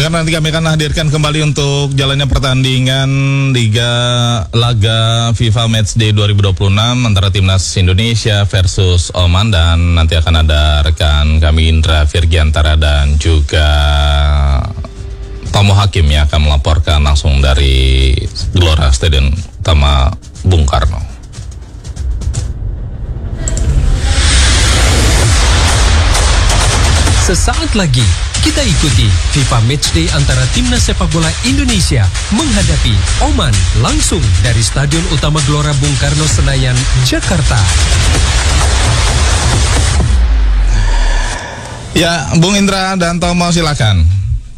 Pendengar, nanti kami akan hadirkan kembali untuk jalannya pertandingan Liga Laga FIFA Matchday 2026 antara Timnas Indonesia versus Oman, dan nanti akan ada rekan kami Indra Virgiantara dan juga Tomo Hakim yang akan melaporkan langsung dari Gelora Stadion Utama Bung Karno. Sesaat lagi kita ikuti FIFA Matchday antara Timnas Sepak Bola Indonesia menghadapi Oman langsung dari Stadion Utama Gelora Bung Karno, Senayan, Jakarta. Ya, Bung Indra dan Tomo, silakan.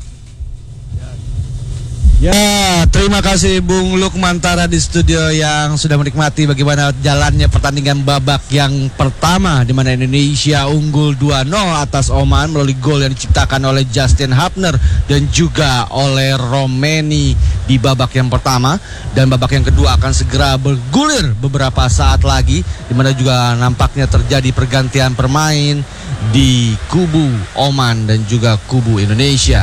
Ya, terima kasih Bung Lukmantara di studio yang sudah menikmati bagaimana jalannya pertandingan babak yang pertama, di mana Indonesia unggul 2-0 atas Oman melalui gol yang diciptakan oleh Justin Hapner dan juga oleh Romeni di babak yang pertama. Dan babak yang kedua akan segera bergulir beberapa saat lagi, di mana juga nampaknya terjadi pergantian pemain di kubu Oman dan juga kubu Indonesia.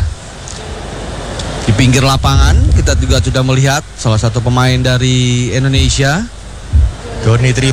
Di pinggir lapangan kita juga sudah melihat salah satu pemain dari Indonesia, Doni Tri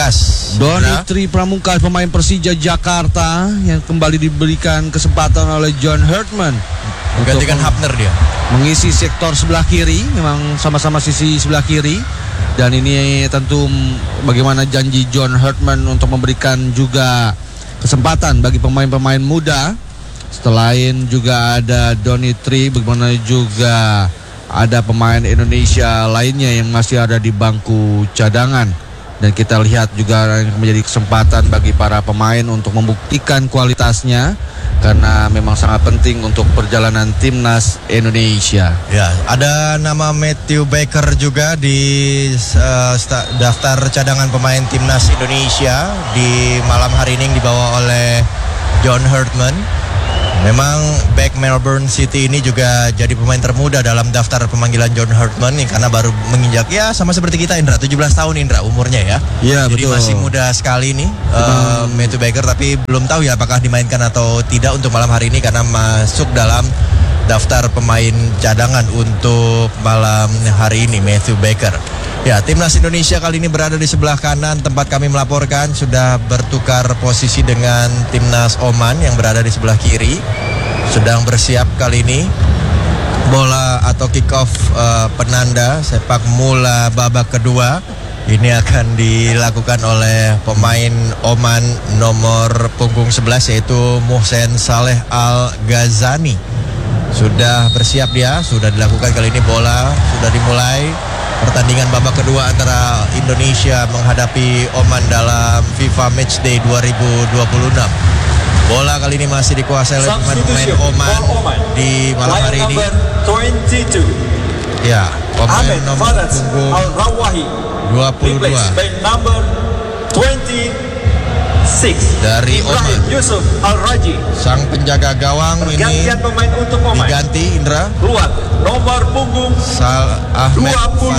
Pramungkas, pemain Persija Jakarta yang kembali diberikan kesempatan oleh John Herdman menggantikan Hapner, dia mengisi sektor sebelah kiri, memang sama-sama sisi sebelah kiri. Dan ini tentu bagaimana janji John Herdman untuk memberikan juga kesempatan bagi pemain-pemain muda. Selain juga ada Doni Tri, bagaimana juga ada pemain Indonesia lainnya yang masih ada di bangku cadangan. Dan kita lihat juga menjadi kesempatan bagi para pemain untuk membuktikan kualitasnya, karena memang sangat penting untuk perjalanan timnas Indonesia. Ya, ada nama Matthew Baker juga di daftar cadangan pemain timnas Indonesia di malam hari ini, yang dibawa oleh John Herdman. Memang back Melbourne City ini juga jadi pemain termuda dalam daftar pemanggilan John Herdman nih, karena baru menginjak, ya sama seperti kita Indra, 17 tahun Indra umurnya ya. Iya, jadi betul. Masih muda sekali nih Matthew Baker, tapi belum tahu ya apakah dimainkan atau tidak untuk malam hari ini, karena masuk dalam daftar pemain cadangan untuk malam hari ini Matthew Baker. Ya, timnas Indonesia kali ini berada di sebelah kanan tempat kami melaporkan, sudah bertukar posisi dengan timnas Oman yang berada di sebelah kiri. Sedang bersiap kali ini bola atau kick off penanda sepak mula babak kedua. Ini akan dilakukan oleh pemain Oman nomor punggung 11, yaitu Mohsen Saleh Al-Ghazani. Sudah bersiap dia, sudah dilakukan kali ini, bola sudah dimulai. Pertandingan babak kedua antara Indonesia menghadapi Oman dalam FIFA Matchday 2026. Bola kali ini masih dikuasai oleh pemain Oman di malam hari ini. Ya, pemain nomor punggung 22 dari Oman, sang penjaga gawang ini diganti Indra. Keluar nomor punggung Ahmed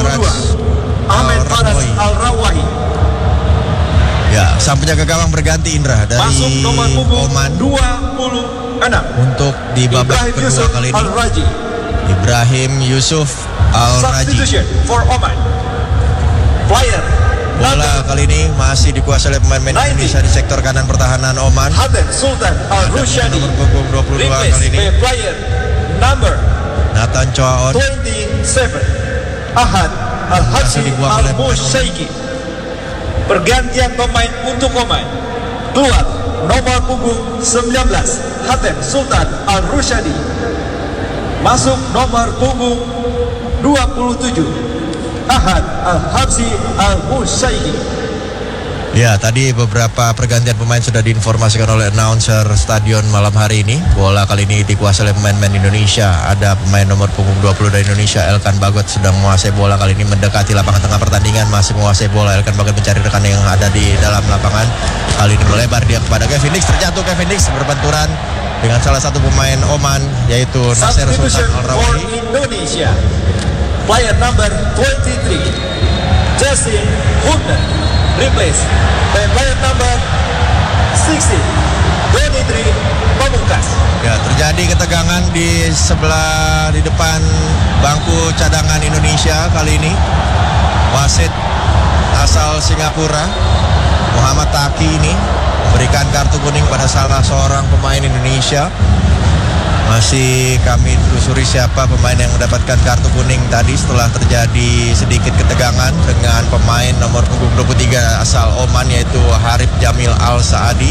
Faraz Al-Rawahi. Ya, sang penjaga gawang berganti Indra dari Oman 26 untuk di babak kedua kali ini. Ibrahim Yusuf Al-Raji. For Oman. Player bola kali ini masih dikuasai oleh pemain Indonesia di sektor kanan pertahanan Oman. Hatem Sultan Al-Rushadi. Nomor punggung 22 kali ini. Player number Nathan Choaon. 27 Ahad Al-Hadsi Al-Musyaiki. Pergantian pemain untuk Oman. Keluar nomor punggung 19 Hatem Sultan Al-Rushadi. Masuk nomor punggung 27 Ahad Al-Habsi Al-Musyaiki. Ya, tadi beberapa pergantian pemain sudah diinformasikan oleh announcer stadion malam hari ini. Bola kali ini dikuasai oleh pemain-pemain Indonesia. Ada pemain nomor punggung 20 dari Indonesia, Elkan Bagot, sedang menguasai bola kali ini, mendekati lapangan tengah pertandingan, masih menguasai bola. Elkan Bagot mencari rekan yang ada di dalam lapangan. Kali ini melebar dia kepada Kevin Dix, terjatuh Kevin Dix berbenturan dengan salah satu pemain Oman, yaitu Nasser Sultan Al-Rawahi. Indonesia. Player number 23 Justin Hapner replace by player number 16 Donitri Pamungkas. Ya, terjadi ketegangan di depan bangku cadangan Indonesia kali ini. Wasit asal Singapura, Muhammad Taki ini memberikan kartu kuning pada salah seorang pemain Indonesia. Masih kami telusuri siapa pemain yang mendapatkan kartu kuning tadi setelah terjadi sedikit ketegangan dengan pemain nomor punggung 23 asal Oman, yaitu Harib Jamil Al-Saadi.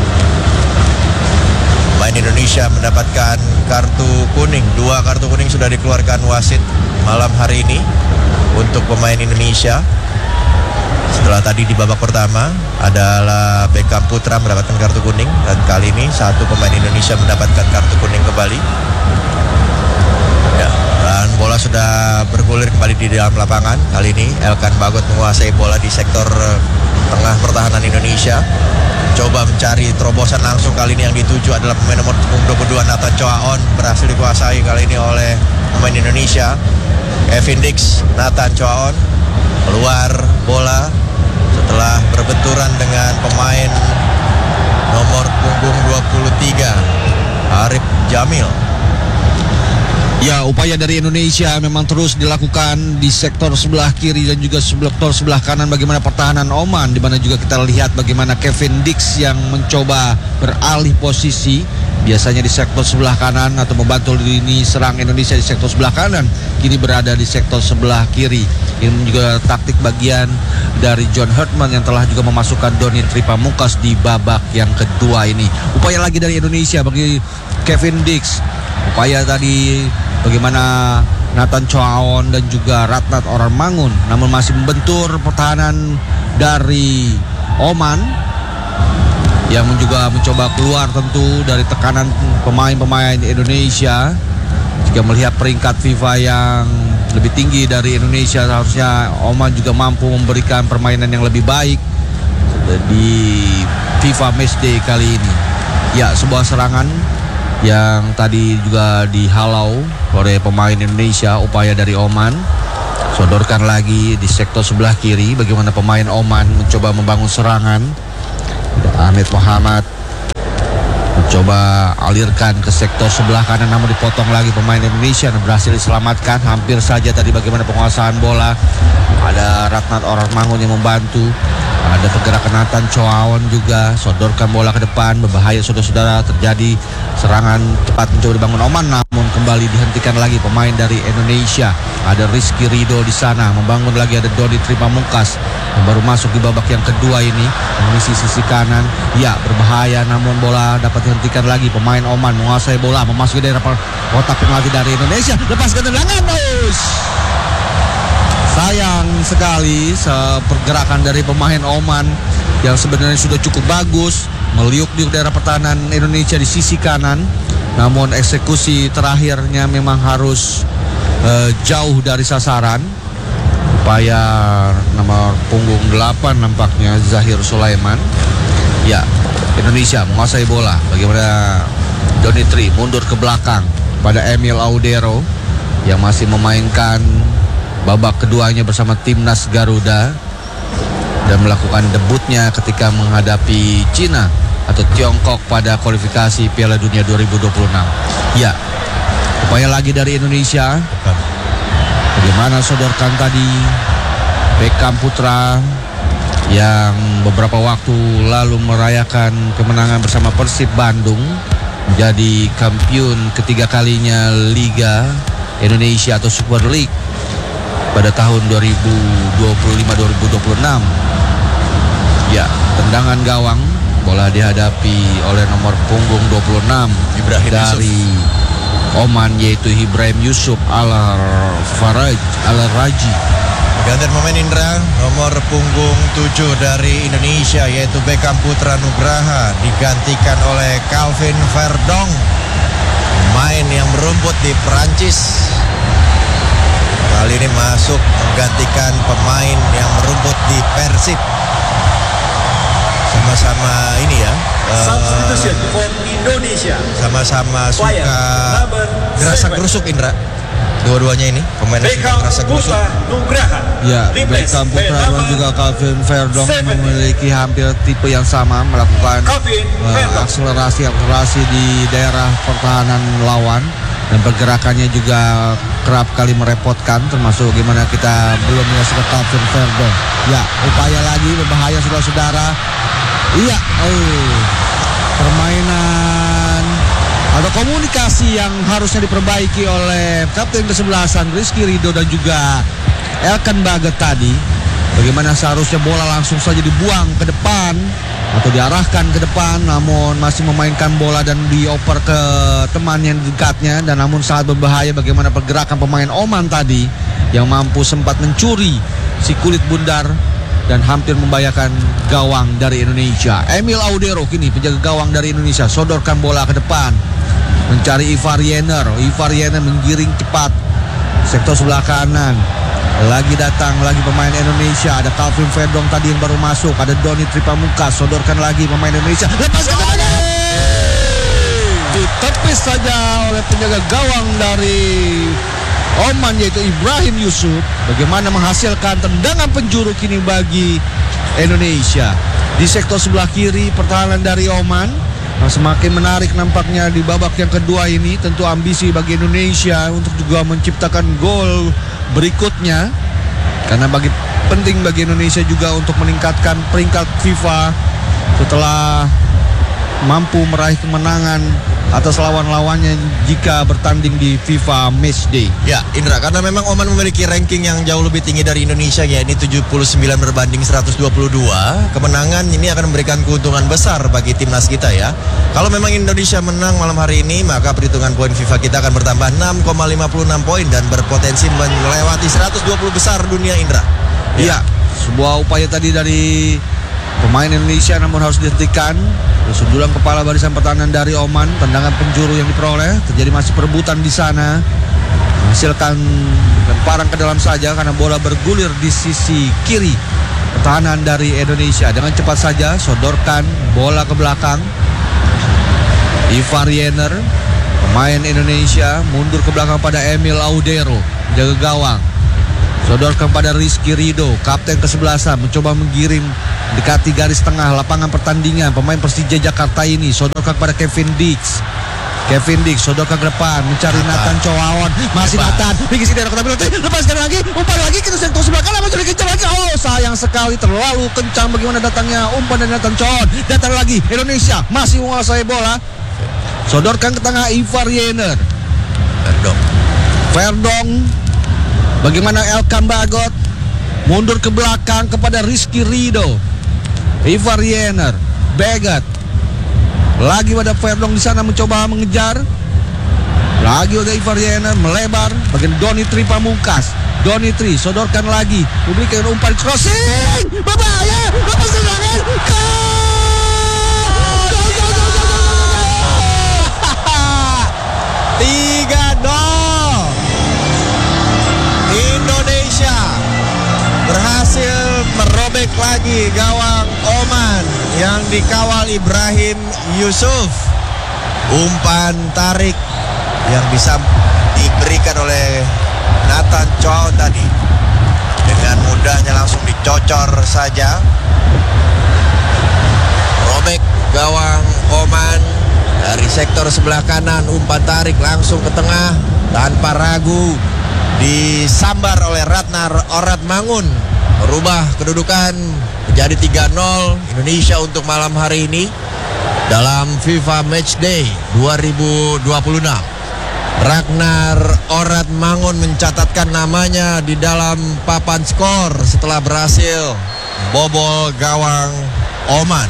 Pemain Indonesia mendapatkan kartu kuning. 2 kartu kuning sudah dikeluarkan wasit malam hari ini untuk pemain Indonesia. Setelah tadi di babak pertama adalah Beckham Putra mendapatkan kartu kuning, dan kali ini 1 pemain Indonesia mendapatkan kartu kuning kembali. Ya, dan bola sudah bergulir kembali di dalam lapangan. Kali ini Elkan Bagot menguasai bola di sektor tengah pertahanan Indonesia. Coba mencari terobosan langsung, kali ini yang dituju adalah pemain nomor 22 Nathan Choaon. Berhasil dikuasai kali ini oleh pemain Indonesia, Kevin Dix. Nathan Choaon keluar bola setelah berbenturan dengan pemain nomor punggung 23 Harib Jamil. Ya, upaya dari Indonesia memang terus dilakukan di sektor sebelah kiri dan juga sektor sebelah kanan. Bagaimana pertahanan Oman, di mana juga kita lihat bagaimana Kevin Dix yang mencoba beralih posisi, biasanya di sektor sebelah kanan atau membantu lini serang Indonesia di sektor sebelah kanan, kini berada di sektor sebelah kiri. Ini juga taktik bagian dari John Herdman yang telah juga memasukkan Donitri Pamungkas di babak yang kedua ini. Upaya lagi dari Indonesia bagi Kevin Dix. Upaya tadi bagaimana Nathan Choaon dan juga Ratnat Ormangun, namun masih membentur pertahanan dari Oman yang juga mencoba keluar tentu dari tekanan pemain-pemain Indonesia. Jika melihat peringkat FIFA yang lebih tinggi dari Indonesia, seharusnya Oman juga mampu memberikan permainan yang lebih baik di FIFA Matchday kali ini. Ya, sebuah serangan yang tadi juga dihalau oleh pemain Indonesia. Upaya dari Oman, sodorkan lagi di sektor sebelah kiri. Bagaimana pemain Oman mencoba membangun serangan. Ahmed Muhammad mencoba alirkan ke sektor sebelah kanan, namun dipotong lagi pemain Indonesia dan berhasil diselamatkan. Hampir saja tadi bagaimana penguasaan bola. Ada Ratnat Ormangun yang membantu. Ada pergerakan Nathan Choaon juga, sodorkan bola ke depan, berbahaya saudara-saudara. Terjadi serangan cepat mencoba dibangun Oman, namun kembali dihentikan lagi pemain dari Indonesia. Ada Rizky Ridho di sana, membangun lagi. Ada Donitri Pamungkas yang baru masuk di babak yang kedua ini, mengisi sisi kanan. Ya, berbahaya, namun bola dapat dihentikan lagi. Pemain Oman menguasai bola, memasuki daerah kotak penalti dari Indonesia. Lepaskan tendangan, sayang sekali pergerakan dari pemain Oman yang sebenarnya sudah cukup bagus, meliuk-liuk daerah pertahanan Indonesia di sisi kanan, namun eksekusi terakhirnya memang harus jauh dari sasaran. Upaya nomor punggung 8 nampaknya Zahir Sulaiman. Ya, Indonesia menguasai bola. Bagaimana Donitri mundur ke belakang pada Emil Audero yang masih memainkan babak keduanya bersama timnas Garuda dan melakukan debutnya ketika menghadapi Cina atau Tiongkok pada kualifikasi Piala Dunia 2026. Ya, upaya lagi dari Indonesia. Bagaimana sodorkan tadi Beckham Putra yang beberapa waktu lalu merayakan kemenangan bersama Persib Bandung, menjadi kampiun ketiga kalinya Liga Indonesia atau Super League pada tahun 2025-2026. Ya, tendangan gawang, bola dihadapi oleh nomor punggung 26 Ibrahim dari Oman, yaitu Ibrahim Yusuf Al-Raji. Gantian pemain Indra, nomor punggung 7 dari Indonesia yaitu Beckham Putra Nugraha digantikan oleh Calvin Verdong, pemain yang merumput di Perancis. Kali ini masuk menggantikan pemain yang merumput di Persib. Sama-sama ini ya, Substitution for Indonesia. sama-sama Player suka number gerasa 7. gerusuk Indra. dua-duanya ini pemainnya sudah Beckham terasa gusuk. Putra Nugraha. Ya, Timnas Beckham Putra dan bernama juga Calvin Verdong 70. memiliki hampir tipe yang sama, melakukan Calvin Verdong. akselerasi di daerah pertahanan lawan, dan pergerakannya juga kerap kali merepotkan, termasuk gimana kita belum menyaksikan Calvin Verdong. Ya, upaya lagi berbahaya saudara-saudara. Iya, permainan atau komunikasi yang harusnya diperbaiki oleh kapten kesebelasan Rizky Ridho dan juga Elkan Baget tadi. Bagaimana seharusnya bola langsung saja dibuang ke depan atau diarahkan ke depan, namun masih memainkan bola dan dioper ke teman yang dekatnya, dan namun sangat berbahaya bagaimana pergerakan pemain Oman tadi yang mampu sempat mencuri si kulit bundar dan hampir membahayakan gawang dari Indonesia. Emil Audero kini penjaga gawang dari Indonesia sodorkan bola ke depan mencari Ivar Jenner. Ivar Jenner menggiring cepat sektor sebelah kanan. Lagi datang lagi pemain Indonesia. Ada Calvin Verdong tadi yang baru masuk. Ada Doni Tripamukas, sodorkan lagi pemain Indonesia. Lepaskan lagi. Ditepis saja oleh penjaga gawang dari Oman yaitu Ibrahim Yusuf. Bagaimana menghasilkan tendangan penjuru kini bagi Indonesia. Di sektor sebelah kiri pertahanan dari Oman semakin menarik nampaknya di babak yang kedua ini. Tentu ambisi bagi Indonesia untuk juga menciptakan gol berikutnya, karena penting bagi Indonesia juga untuk meningkatkan peringkat FIFA setelah mampu meraih kemenangan atas lawan-lawannya jika bertanding di FIFA Matchday. Ya, Indra, karena memang Oman memiliki ranking yang jauh lebih tinggi dari Indonesia, ya, ini 79 berbanding 122. Kemenangan ini akan memberikan keuntungan besar bagi timnas kita, ya. Kalau memang Indonesia menang malam hari ini, maka perhitungan poin FIFA kita akan bertambah 6,56 poin dan berpotensi melewati 120 besar dunia, Indra. Iya, sebuah upaya tadi dari pemain Indonesia namun harus dihentikan. Sundulan kepala barisan pertahanan dari Oman, tendangan penjuru yang diperoleh, terjadi masih perebutan di sana. Menghasilkan lemparan ke dalam saja karena bola bergulir di sisi kiri pertahanan dari Indonesia. Dengan cepat saja sodorkan bola ke belakang. Ivar Jenner, pemain Indonesia, mundur ke belakang pada Emil Audero, jaga gawang. Sodorkan pada Rizky Ridho, kapten kesebelasan, mencoba menggiring dekati garis tengah lapangan pertandingan. Pemain Persija Jakarta ini sodorkan kepada Kevin Dix. Kevin Dix sodorkan ke depan, mencari Nathan Choaon. Masih Nathan, pinggir sini ada Kota Bilote, lepaskan lagi, umpan lagi, kita sektor sebelah kanan, mencuri kencang lagi. Oh, sayang sekali, terlalu kencang bagaimana datangnya umpan dari Nathan Choaon. Datang lagi, Indonesia masih menguasai bola. Sodorkan ke tengah Ivar Jenner. Verdong. Bagaimana Elkan Bagot mundur ke belakang kepada Rizky Ridho. Ivar Jenner, Bagot. Lagi pada Verdong di sana mencoba mengejar. Lagi ada Ivar Jenner melebar. Bagian Doni Tripamukas. Doni Tri sodorkan lagi. Memberikan umpan crossing. Berbahaya. Lepas serangan. Indonesia berhasil merobek lagi gawang Oman yang dikawal Ibrahim Yusuf. Umpan tarik yang bisa diberikan oleh Nathan Choaon tadi dengan mudahnya langsung dicocor saja. Robek gawang Oman dari sektor sebelah kanan, umpan tarik langsung ke tengah tanpa ragu. Disambar oleh Ratnar Oratmangun, merubah kedudukan menjadi 3-0 Indonesia untuk malam hari ini dalam FIFA Matchday 2026. Ratnar Oratmangun mencatatkan namanya di dalam papan skor setelah berhasil bobol gawang Oman.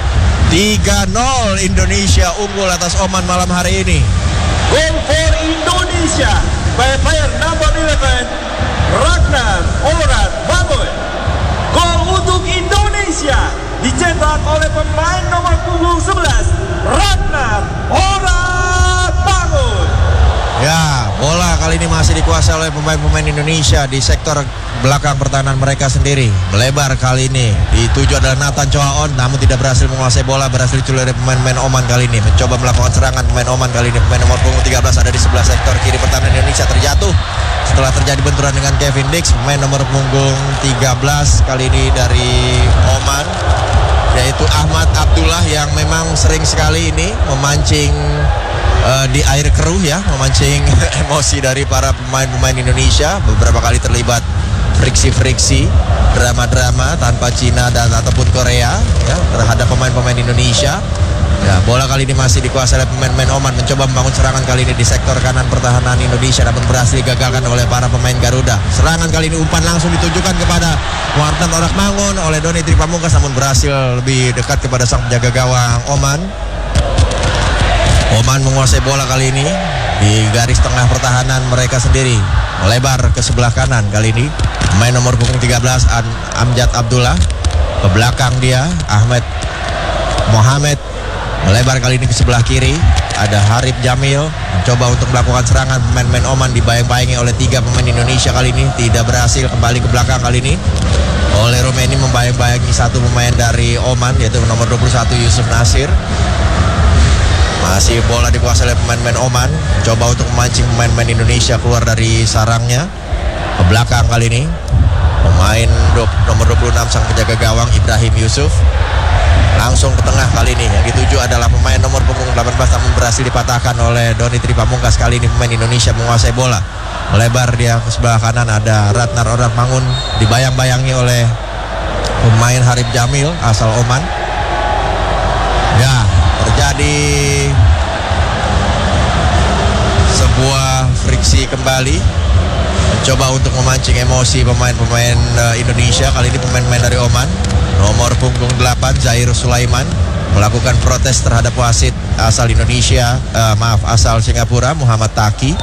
3-0 Indonesia unggul atas Oman malam hari ini. Goal for Indonesia by player number 11 Ratnar Oratmangun. Gol untuk Indonesia dicetak oleh pemain nomor punggung 11 Ratnar Oratmangun. Ya, bola kali ini masih dikuasai oleh pemain-pemain Indonesia di sektor belakang pertahanan mereka sendiri. Melebar kali ini. Dituju adalah Nathan Choaon, namun tidak berhasil menguasai bola. Berhasil dicuri oleh pemain-pemain Oman kali ini. Mencoba melakukan serangan pemain Oman kali ini. Pemain nomor punggung 13 ada di sebelah sektor kiri pertahanan Indonesia terjatuh setelah terjadi benturan dengan Kevin Dix. Pemain nomor punggung 13 kali ini dari Oman, yaitu Ahmad Abdullah, yang memang sering sekali ini memancing di air keruh ya, memancing emosi dari para pemain-pemain Indonesia. Beberapa kali terlibat friksi-friksi, drama-drama tanpa Cina dan ataupun Korea ya, terhadap pemain-pemain Indonesia. Ya, bola kali ini masih dikuasai oleh pemain-pemain Oman, mencoba membangun serangan kali ini di sektor kanan pertahanan Indonesia, namun berhasil digagalkan oleh para pemain Garuda. Serangan kali ini umpan langsung ditujukan kepada Wartan Orakmangun oleh Doni Tripamungkas, namun berhasil lebih dekat kepada sang penjaga gawang Oman. Oman menguasai bola kali ini di garis tengah pertahanan mereka sendiri. Melebar ke sebelah kanan kali ini. Pemain nomor punggung 13 Amjad Abdullah. Ke belakang dia Ahmed Mohamed. Melebar kali ini ke sebelah kiri. Ada Harib Jamil mencoba untuk melakukan serangan. Pemain-pemain Oman dibayang-bayangi oleh 3 pemain Indonesia kali ini. Tidak berhasil, kembali ke belakang kali ini oleh Romeni, membayang-bayangi 1 pemain dari Oman, yaitu nomor 21 Yusuf Nasir. Masih bola dikuasai oleh pemain-pemain Oman, coba untuk memancing pemain-pemain Indonesia keluar dari sarangnya. Ke belakang kali ini pemain nomor 26 sang penjaga gawang Ibrahim Yusuf. Langsung ke tengah kali ini, yang dituju adalah pemain nomor punggung 18, namun berhasil dipatahkan oleh Doni Tripamungkas. Kali ini pemain Indonesia menguasai bola. Melebar dia ke sebelah kanan, ada Ratnar Orakmangun, dibayang-bayangi oleh pemain Harib Jamil asal Oman. Ya, terjadi sebuah friksi kembali, mencoba untuk memancing emosi pemain-pemain Indonesia. Kali ini pemain-pemain dari Oman. Nomor punggung 8 Zair Sulaiman melakukan protes terhadap wasit asal Indonesia, asal Singapura Muhammad Taki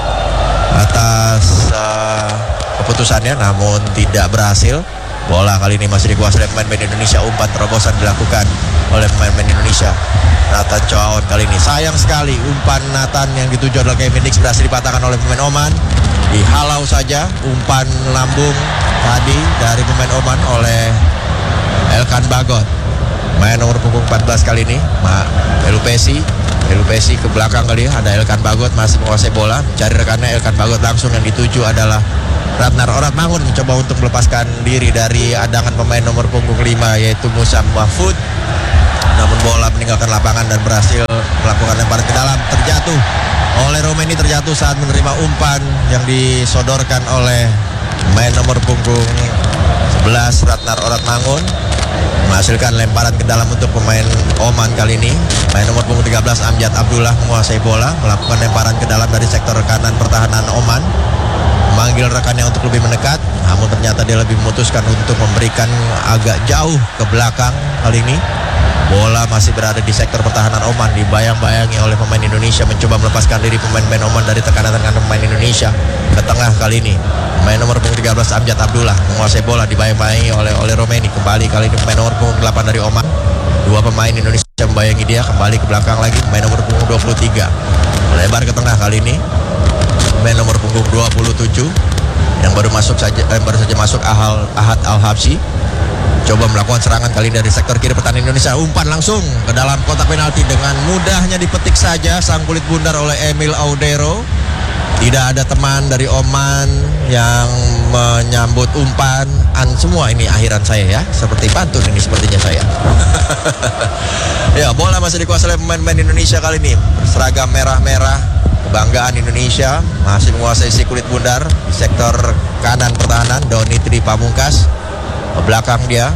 atas keputusannya, namun tidak berhasil. Bola kali ini masih dikuasai oleh pemain-pemain Indonesia. Umpan terobosan dilakukan oleh pemain-pemain Indonesia. Nathan Choaon kali ini, sayang sekali umpan Nathan yang dituju adalah Kevin Dix berhasil dipatahkan oleh pemain Oman. Dihalau saja umpan lambung tadi dari pemain Oman oleh Elkan Bagot. Main nomor punggung 14 kali ini Elupesi ke belakang kali, ada Elkan Bagot masih menguasai bola, mencari rekannya. Elkan Bagot langsung, yang dituju adalah Ratnar Orakmangun, mencoba untuk melepaskan diri dari adangan pemain nomor punggung 5 yaitu Musa Mahfud, namun bola meninggalkan lapangan dan berhasil melakukan lemparan ke dalam. Terjatuh oleh Romeni, terjatuh saat menerima umpan yang disodorkan oleh pemain nomor punggung 11 Ratnar Orakmangun, menghasilkan lemparan ke dalam untuk pemain Oman kali ini. Pemain nomor punggung 13 Amjad Abdullah menguasai bola, melakukan lemparan ke dalam dari sektor kanan pertahanan Oman, memanggil rekannya untuk lebih mendekat, namun ternyata dia lebih memutuskan untuk memberikan agak jauh ke belakang. Kali ini bola masih berada di sektor pertahanan Oman, dibayang-bayangi oleh pemain Indonesia, mencoba melepaskan diri pemain-pemain Oman dari tekanan-tekanan pemain Indonesia. Ke tengah kali ini pemain nomor punggung 13 Amjad Abdullah menguasai bola, dibayang-bayangi oleh Romeni. Kembali kali ini pemain nomor punggung 8 dari Oman. 2 pemain Indonesia membayangi dia, kembali ke belakang lagi pemain nomor punggung 23. Melebar ke tengah kali ini pemain nomor punggung 27 yang baru saja masuk Ahad Al-Habsyi. Coba melakukan serangan kali ini dari sektor kiri pertahanan Indonesia. Umpan langsung ke dalam kotak penalti, dengan mudahnya dipetik saja sang kulit bundar oleh Emil Audero. Tidak ada teman dari Oman yang menyambut umpan. Semua ini akhiran saya ya, seperti pantun ini sepertinya saya. Ya, bola masih dikuasai oleh pemain-pemain Indonesia kali ini. Seragam merah-merah, kebanggaan Indonesia, masih menguasai si kulit bundar di sektor kanan pertahanan. Doni Tripamungkas ke belakang dia.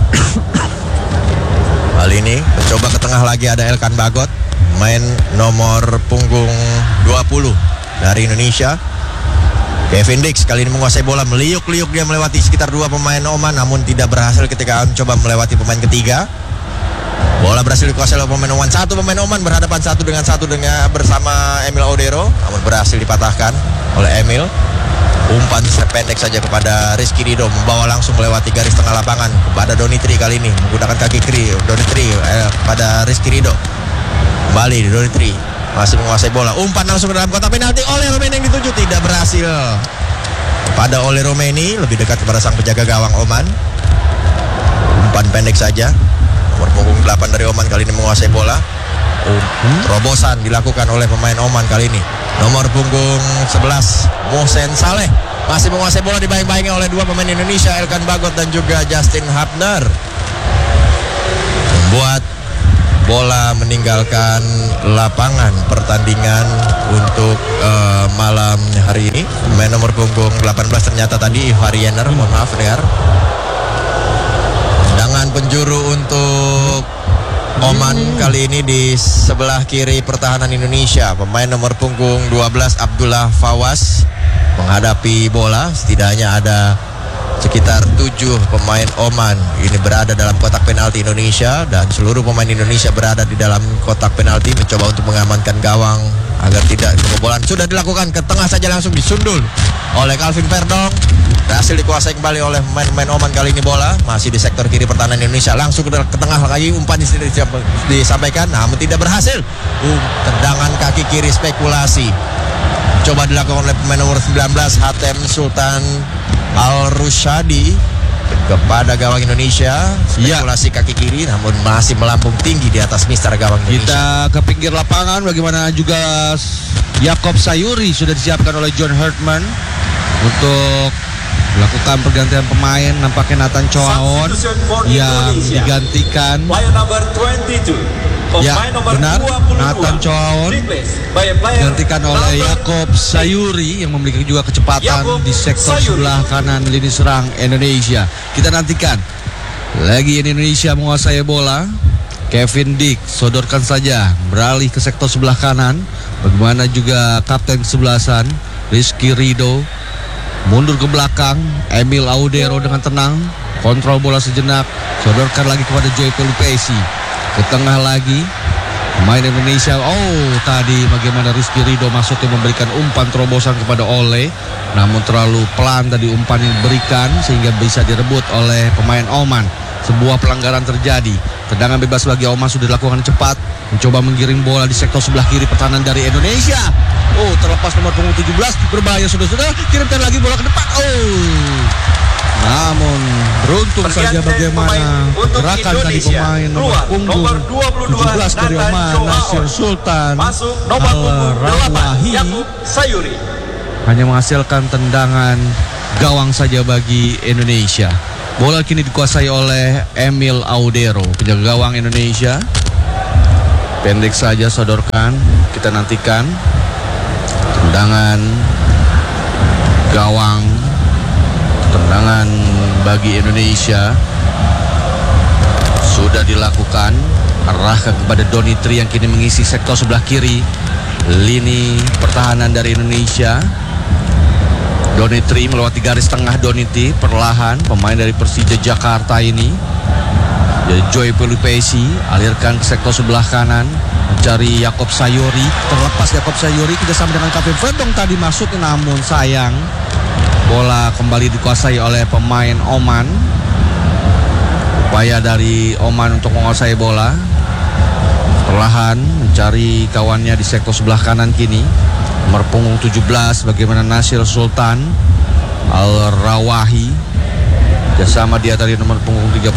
Kali ini mencoba ke tengah lagi, ada Elkan Bagot, main nomor punggung 20 dari Indonesia. Kevin Dix kali ini menguasai bola, meliuk-liuk dia melewati sekitar 2 pemain Oman, namun tidak berhasil ketika mencoba melewati pemain ketiga. Bola berhasil dikuasai oleh pemain Oman. 1 pemain Oman berhadapan satu dengan bersama Emil Audero, namun berhasil dipatahkan oleh Emil. Umpan pendek saja kepada Rizky Ridho, membawa langsung melewati garis tengah lapangan kepada Donitri kali ini, menggunakan kaki kiri. Donitri pada Rizky Ridho. Kembali Donitri masih menguasai bola. Umpan langsung ke dalam kotak penalti oleh Romeni yang dituju, tidak berhasil. Pada oleh Romeni lebih dekat kepada sang penjaga gawang Oman. Umpan pendek saja. Nomor punggung 8 dari Oman kali ini menguasai bola. Terobosan dilakukan oleh pemain Oman kali ini. Nomor punggung 11 Mohsen Saleh masih menguasai bola, dibayang-bayangi oleh dua pemain Indonesia, Elkan Bagot dan juga Justin Hapner. Membuat bola meninggalkan lapangan pertandingan untuk malam hari ini. Pemain nomor punggung 18 ternyata tadi Variener, mohon maaf dengar. Tendangan penjuru untuk Oman kali ini di sebelah kiri pertahanan Indonesia. Pemain nomor punggung 12 Abdullah Fawaz menghadapi bola. Setidaknya ada sekitar 7 pemain Oman ini berada dalam kotak penalti Indonesia, dan seluruh pemain Indonesia berada di dalam kotak penalti mencoba untuk mengamankan gawang agar tidak kebobolan. Sudah dilakukan, ke tengah saja langsung disundul oleh Calvin Verdong. Berhasil dikuasai kembali oleh pemain Oman kali ini bola. Masih di sektor kiri pertahanan Indonesia, langsung ke tengah lagi, umpan disampaikan namun tidak berhasil. Tendangan kaki kiri spekulasi coba dilakukan oleh pemain nomor 19 Hatem Sultan Al-Rushadi kepada gawang Indonesia. Spekulasi kaki kiri namun masih melambung tinggi di atas mister gawang Indonesia. Kita ke pinggir lapangan, bagaimana juga Yakob Sayuri sudah disiapkan oleh John Hartman untuk melakukan pergantian pemain. Nampaknya Nathan Choaon yang digantikan. Player number 22. Ya, benar, Nathan Choaon digantikan oleh Yakob Sayuri yang memiliki juga kecepatan di sektor sebelah kanan lini serang Indonesia. Kita nantikan lagi Indonesia menguasai bola. Kevin Dick sodorkan saja, beralih ke sektor sebelah kanan. Bagaimana juga kapten kesebelasan Rizky Rido mundur ke belakang. Emil Audero dengan tenang kontrol bola sejenak, sodorkan lagi kepada Joy Pelupesi. Ke tengah lagi pemain Indonesia. Tadi bagaimana Rizky Rido masuknya memberikan umpan terobosan kepada Ole, namun terlalu pelan tadi umpan yang diberikan sehingga bisa direbut oleh pemain Oman. Sebuah pelanggaran terjadi. Tendangan bebas bagi Oman sudah dilakukan cepat, mencoba menggiring bola di sektor sebelah kiri pertahanan dari Indonesia. Terlepas nomor punggung 17, berbahaya saudara-saudara. Kirimkan lagi bola ke depan. Namun beruntung saja bagaimana gerakan tadi pemain nomor punggung 17 dari Oman, Nasir Sultan Al-Rawahi, hanya menghasilkan tendangan gawang saja bagi Indonesia. Bola kini dikuasai oleh Emil Audero, penjaga gawang Indonesia. Pendek saja sodorkan, kita nantikan tendangan gawang. Tendangan bagi Indonesia sudah dilakukan, arahkan kepada Donitri yang kini mengisi sektor sebelah kiri lini pertahanan dari Indonesia. Donitri melewati garis tengah. Donitri perlahan, pemain dari Persija Jakarta ini. Jadi Joy Pelupesi alirkan ke sektor sebelah kanan mencari Yakob Sayuri. Terlepas Yakob Sayuri kerjasama dengan Calvin Verdong tadi masuk, namun sayang bola kembali dikuasai oleh pemain Oman. Upaya dari Oman untuk menguasai bola, perlahan mencari kawannya di sektor sebelah kanan kini. Nomor punggung 17 bagaimana Nasir Sultan Al-Rawahi bersama dia tadi nomor punggung 31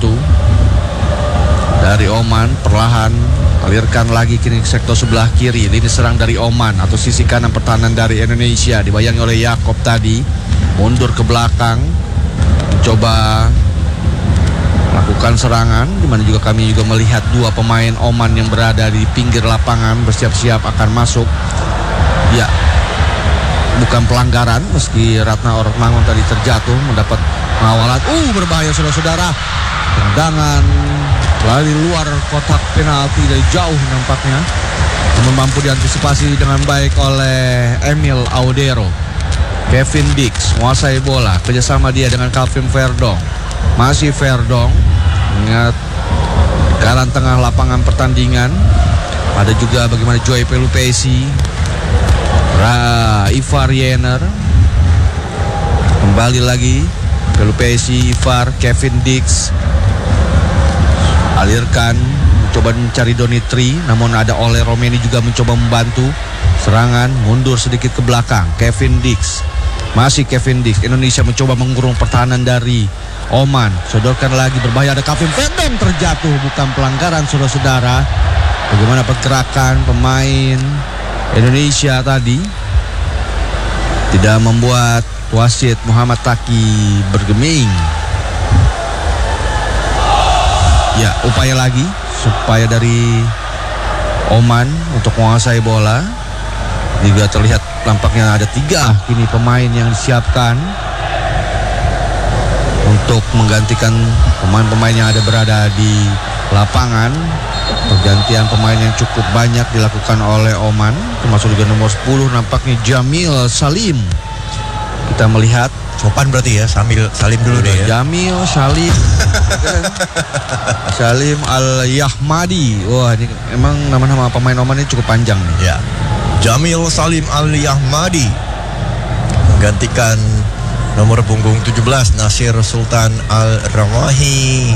dari Oman. Perlahan alirkan lagi kini ke sektor sebelah kiri lini serang dari Oman atau sisi kanan pertahanan dari Indonesia, dibayangi oleh Yakob tadi mundur ke belakang mencoba melakukan serangan, dimana juga kami juga melihat dua pemain Oman yang berada di pinggir lapangan bersiap-siap akan masuk. Ya, bukan pelanggaran meski Ratna Ormangon tadi terjatuh mendapat pengawalan. Berbahaya saudara-saudara. Tendangan lari luar kotak penalti dari jauh nampaknya, namun mampu diantisipasi dengan baik oleh Emil Audero. Kevin Dix menguasai bola, kerjasama dia dengan Calvin Verdong. Masih Verdong, ingat kanan tengah lapangan pertandingan. Ada juga bagaimana Joy Pelupesi, Ivar Yener. Kembali lagi Pelupesi, Ivar, Kevin Dix alirkan mencoba mencari Donitri, namun ada Ole Romeni juga mencoba membantu. Serangan mundur sedikit ke belakang. Kevin Dix, masih Kevin Dix. Indonesia mencoba mengurung pertahanan dari Oman. Sodorkan lagi, berbahaya, ada Kevin Verdon terjatuh, bukan pelanggaran saudara-saudara. Bagaimana pergerakan pemain Indonesia tadi tidak membuat wasit Muhammad Taki bergeming. Ya, upaya lagi supaya dari Oman untuk menguasai bola. Juga terlihat tampaknya ada 3 kini pemain yang disiapkan untuk menggantikan pemain-pemain yang ada berada di lapangan. Pergantian pemain yang cukup banyak dilakukan oleh Oman, termasuk juga nomor 10 nampaknya Jamil Salim. Kita melihat Sopan berarti ya, Salim dulu deh ya. Jamil Salim Salim Al-Yahmadi. Wah, ini emang nama-nama pemain Oman ini cukup panjang nih. Ya. Jamil Salim Al-Yahmadi menggantikan nomor punggung 17 Nasir Sultan Al-Ramahi.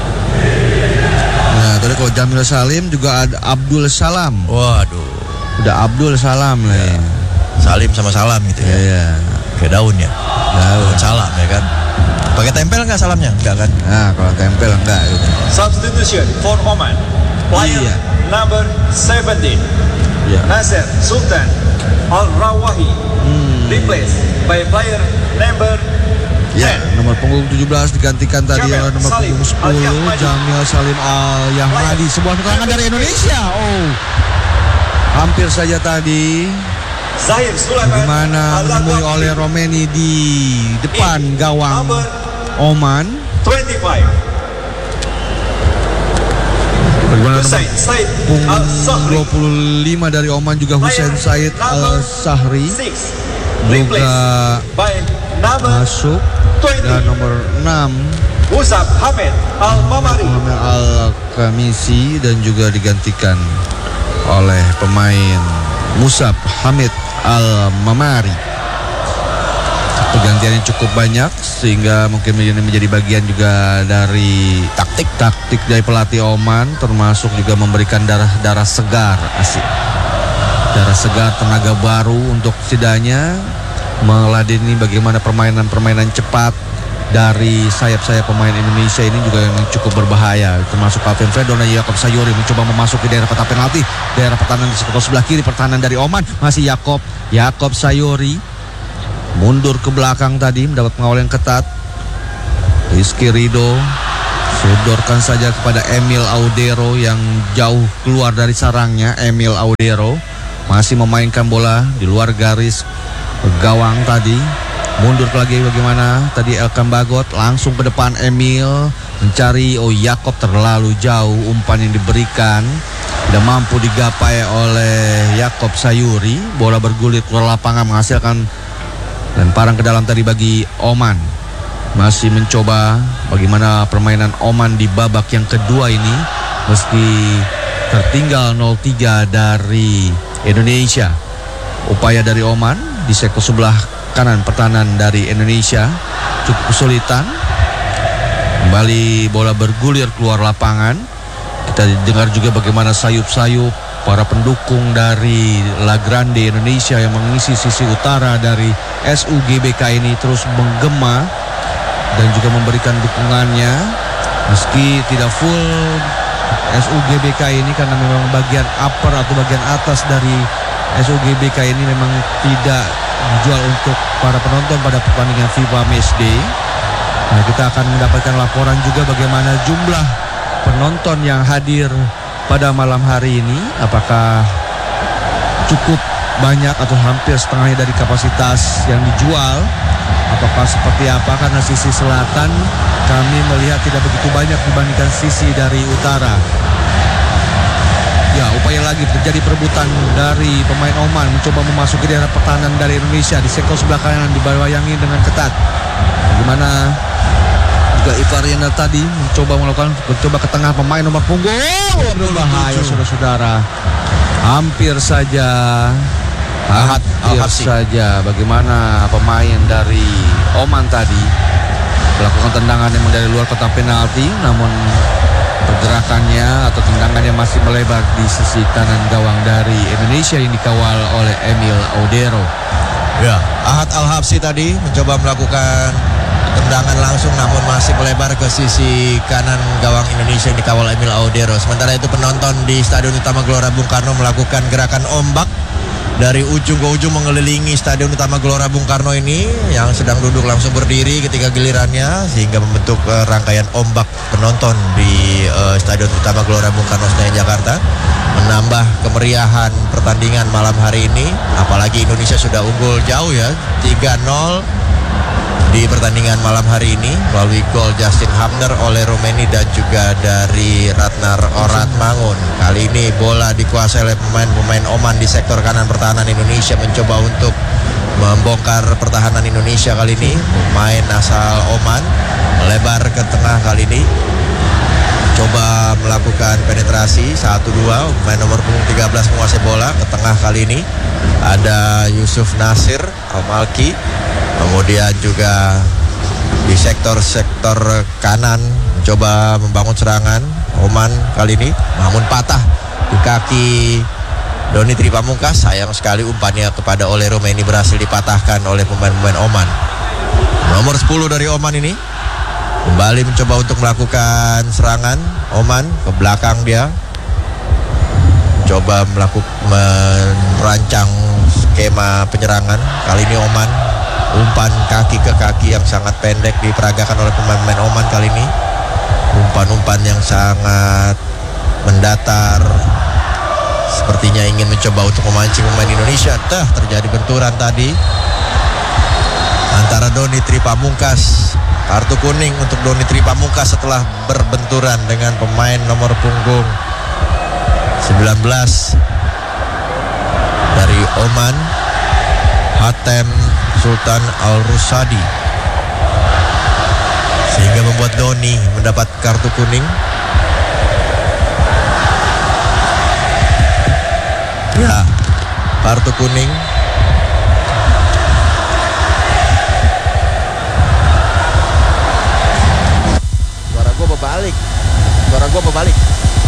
Nah, tadi kalau Jamil Salim juga ada Abdul Salam. Waduh. Udah Abdul Salam lah ya. Salim sama salam gitu ya. Iya. Kayak daun ya. Daun. Salam ya kan. Pakai tempel nggak salamnya? Enggak kan? Nah, kalau tempel enggak gitu. Substitution for Oman. Player Iya. number 17. Iya. Nasir Sultan Al-Rawahi. Replaced by player number 10. Ya, nomor punggung 17 digantikan tadi Jamil oleh nomor Salim punggung 10 Al-Yahmadi. Jamil Salim Al-Yahmadi. Sebuah serangan dari Indonesia. Oh. Hampir saja tadi Zahir Sulaiman bagaimana menemui Al-Laqabi. oleh Romeni di depan gawang Number Oman. 25. Bagaimana nomor Hussein Said punggung Al-Sahri. 25 dari Oman juga Hussein Said Al-Sahri 6. juga Replaced by number masuk, dan 20. nomor 6 Musab Hamid Al-Mamari. Muhammad Al-Kamisi dan juga digantikan oleh pemain Musab Hamid Al-Mamari. Pergantiannya cukup banyak sehingga mungkin ini menjadi bagian juga dari taktik dari pelatih Oman, termasuk juga memberikan darah segar, asik. Darah segar, tenaga baru untuk setidaknya meladeni bagaimana permainan cepat dari sayap-sayap pemain Indonesia ini juga yang cukup berbahaya, termasuk Kevin Verdon dan Yakob Sayuri mencoba memasuki daerah kotak penalti, daerah pertahanan di sebelah kiri pertahanan dari Oman. Masih Yakob Sayuri mundur ke belakang tadi, mendapat pengawal yang ketat. Rizky Ridho sodorkan saja kepada Emil Audero yang jauh keluar dari sarangnya. Emil Audero masih memainkan bola di luar garis gawang tadi. Mundur lagi bagaimana tadi Elkan Bagot, langsung ke depan Emil mencari Yakob, terlalu jauh umpan yang diberikan, tidak mampu digapai oleh Yakob Sayuri. Bola bergulir keluar lapangan menghasilkan lemparan ke dalam tadi bagi Oman. Masih mencoba bagaimana permainan Oman di babak yang kedua ini meski tertinggal 0-3 dari Indonesia. Upaya dari Oman di sektor sebelah kanan pertahanan dari Indonesia cukup kesulitan. Kembali bola bergulir keluar lapangan. Kita dengar juga bagaimana sayup-sayup para pendukung dari La Grande Indonesia yang mengisi sisi utara dari SUGBK ini terus menggema dan juga memberikan dukungannya meski tidak full SUGBK ini, karena memang bagian upper atau bagian atas dari SUGBK ini memang tidak dijual untuk para penonton pada pertandingan FIFA Matchday. Nah, kita akan mendapatkan laporan juga bagaimana jumlah penonton yang hadir pada malam hari ini, apakah cukup banyak atau hampir setengahnya dari kapasitas yang dijual, ataukah seperti apa, karena sisi selatan kami melihat tidak begitu banyak dibandingkan sisi dari utara. Ya, upaya lagi terjadi perebutan dari pemain Oman mencoba memasuki daerah pertahanan dari Indonesia di sektor sebelah kanan, dibayangi dengan ketat. Bagaimana juga Ivarina tadi mencoba ke tengah pemain nomor punggung. Berbahaya saudara-saudara. Hampir saja bagaimana pemain dari Oman tadi melakukan tendangan yang dari luar kotak penalti, namun Pergerakannya atau tendangannya masih melebar di sisi kanan gawang dari Indonesia yang dikawal oleh Emil Audero. Ya, Ahad Al-Habsyi tadi mencoba melakukan tendangan langsung namun masih melebar ke sisi kanan gawang Indonesia yang dikawal Emil Audero. Sementara itu penonton di Stadion Utama Gelora Bung Karno melakukan gerakan ombak dari ujung ke ujung mengelilingi Stadion Utama Gelora Bung Karno ini yang sedang duduk langsung berdiri ketika gilirannya sehingga membentuk rangkaian ombak penonton di Stadion Utama Gelora Bung Karno Senayan Jakarta, menambah kemeriahan pertandingan malam hari ini. Apalagi Indonesia sudah unggul jauh ya 3-0 di pertandingan malam hari ini melalui gol Justin Hamner oleh Romeni dan juga dari Ratnar Oratmangun. Kali ini bola dikuasai oleh pemain-pemain Oman di sektor kanan pertahanan Indonesia, mencoba untuk membongkar pertahanan Indonesia kali ini. Pemain asal Oman melebar ke tengah kali ini, coba melakukan penetrasi 1-2. Pemain nomor punggung 13 menguasai bola ke tengah kali ini. Ada Yusuf Nasir Al-Malki. Kemudian juga di sektor kanan mencoba membangun serangan Oman kali ini, namun patah di kaki Doni Tripamungkas. Sayang sekali umpannya kepada Ole Romeni berhasil dipatahkan oleh pemain-pemain Oman. Nomor 10 dari Oman ini kembali mencoba untuk melakukan serangan. Oman ke belakang dia coba merancang skema penyerangan. Kali ini Oman umpan kaki ke kaki yang sangat pendek diperagakan oleh pemain-pemain Oman kali ini. Umpan-umpan yang sangat mendatar, sepertinya ingin mencoba untuk memancing pemain Indonesia. Terjadi benturan tadi antara Doni Tripamungkas. Kartu kuning untuk Doni Tripamungkas setelah berbenturan dengan pemain nomor punggung 19 dari Oman, Hatem Sultan Al-Rusadi, sehingga membuat Doni mendapat kartu kuning. Ya, kartu kuning. Suara gua berbalik.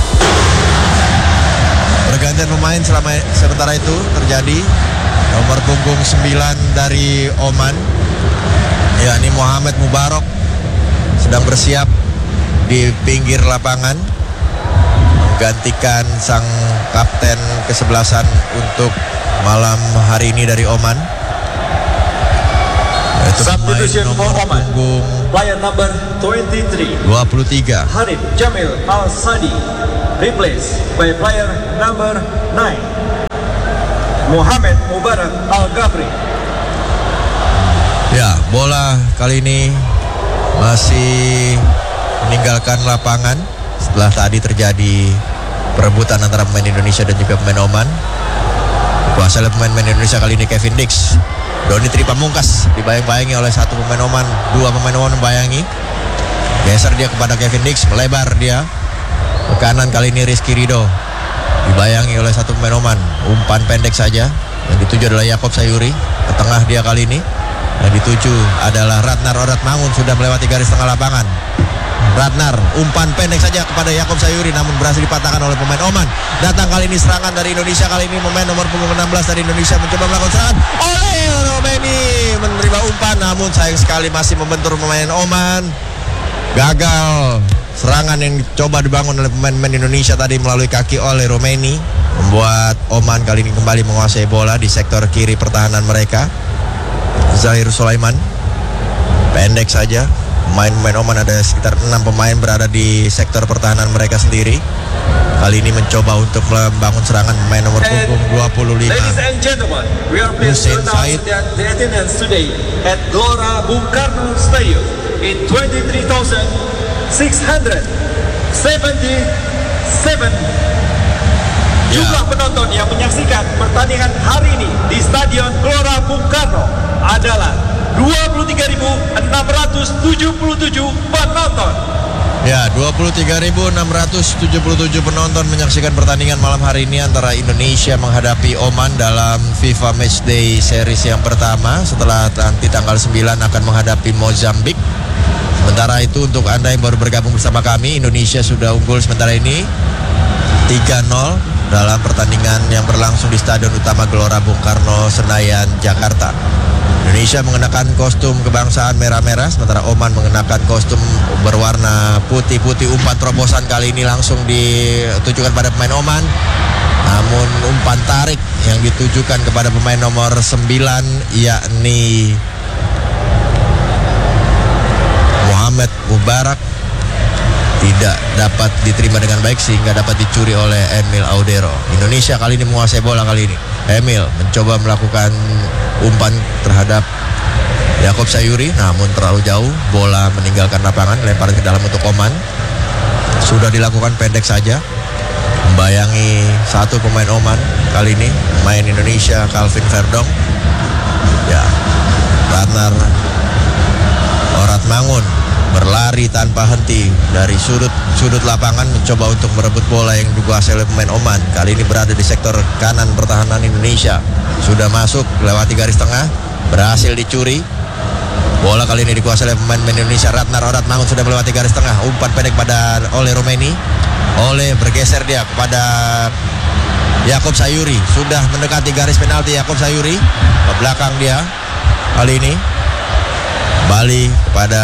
Pergantian pemain sementara itu terjadi. Nomor punggung 9 dari Oman, yakni Muhammad Mubarak, sedang bersiap di pinggir lapangan menggantikan sang kapten kesebelasan untuk malam hari ini dari Oman, yaitu Substitution for nomor Oman, punggung player number 23, 23. Hanif Jamil Al-Sadi, replaced by player number 9, Muhammad Mubarak Al-Ghafri. Ya, bola kali ini masih meninggalkan lapangan setelah tadi terjadi perebutan antara pemain Indonesia dan juga pemain Oman. Kuasa oleh pemain Indonesia kali ini Kevin Dix. Doni Tripamungkas dibayang-bayangi oleh satu pemain Oman, dua pemain Oman membayangi. Geser dia kepada Kevin Dix, melebar dia ke kanan kali ini Rizky Ridho. Dibayangi oleh satu pemain Oman, umpan pendek saja yang dituju adalah Yakob Sayuri. Ke tengah dia kali ini, yang dituju adalah Ratnar Oratmangun, sudah melewati garis tengah lapangan. Ratnar, umpan pendek saja kepada Yakob Sayuri namun berhasil dipatahkan oleh pemain Oman. Datang kali ini serangan dari Indonesia, kali ini pemain nomor punggung 16 dari Indonesia mencoba melakukan serangan. Oleh Romeni menerima umpan namun sayang sekali masih membentur pemain Oman. Gagal serangan yang coba dibangun oleh pemain-pemain Indonesia tadi melalui kaki oleh Romeni, membuat Oman kali ini kembali menguasai bola di sektor kiri pertahanan mereka. Zahir Sulaiman, pendek saja. Pemain-pemain Oman ada sekitar 6 pemain berada di sektor pertahanan mereka sendiri. Kali ini mencoba untuk membangun serangan pemain nomor punggung 25. Ladies and gentlemen, we are pleased to Hussein announce Said. that the attendance today at Gelora Bung Karno Stadium in 23,677 jumlah penonton yang menyaksikan pertandingan hari ini di Stadion Gelora Bung Karno adalah 23.677 penonton. Ya, 23.677 penonton menyaksikan pertandingan malam hari ini antara Indonesia menghadapi Oman dalam FIFA Matchday Series yang pertama, setelah nanti tanggal 9 akan menghadapi Mozambik. Sementara itu untuk Anda yang baru bergabung bersama kami, Indonesia sudah unggul sementara ini 3-0 dalam pertandingan yang berlangsung di Stadion Utama Gelora Bung Karno, Senayan, Jakarta. Indonesia mengenakan kostum kebangsaan merah-merah, sementara Oman mengenakan kostum berwarna putih-putih. Umpan terobosan kali ini langsung ditujukan pada pemain Oman, namun umpan tarik yang ditujukan kepada pemain nomor 9 yakni Muhammad Mubarak tidak dapat diterima dengan baik sehingga dapat dicuri oleh Emil Audero. Indonesia kali ini menguasai bola kali ini. Emil mencoba melakukan umpan terhadap Yakob Sayuri, namun terlalu jauh, bola meninggalkan lapangan, lemparan ke dalam untuk Oman. Sudah dilakukan pendek saja, membayangi satu pemain Oman kali ini, pemain Indonesia Calvin Verdong. Ya, Ratnar Oratmangun berlari tanpa henti dari sudut lapangan mencoba untuk merebut bola yang dikuasai oleh pemain Oman. Kali ini berada di sektor kanan pertahanan Indonesia. Sudah masuk lewati garis tengah, berhasil dicuri. Bola kali ini dikuasai oleh pemain Indonesia. Ratnar Oratmangun sudah melewati garis tengah. Umpan pendek pada Ole Romeni. Ole bergeser dia kepada Yakob Sayuri. Sudah mendekati garis penalti Yakob Sayuri. Ke belakang dia kali ini. Balik kepada